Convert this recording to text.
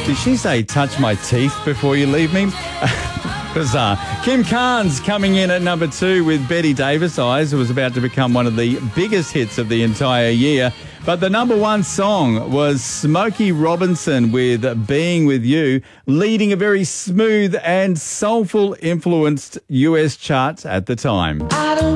Did she say touch my teeth before you leave me? Bizarre. Kim Carnes coming in at number 2 with Betty Davis, Eyes. It was about to become one of the biggest hits of the entire year. But the number 1 song was Smokey Robinson with Being With You, leading a very smooth and soulful influenced US chart at the time. I don't